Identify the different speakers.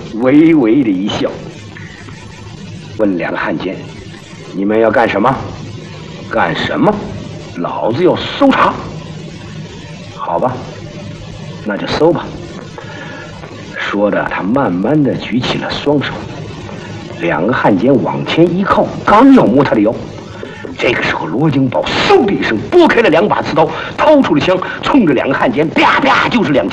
Speaker 1: 微微的一笑，问两个汉奸：“你们要干什么？干什么？老子要搜查。好吧，那就搜吧。”说着，他慢慢的举起了双手。两个汉奸往前一靠，刚要摸他的腰，这个时候罗金宝嗖的一声拨开了2把刺刀，掏出了枪，冲着两个汉奸啪啪就是2枪。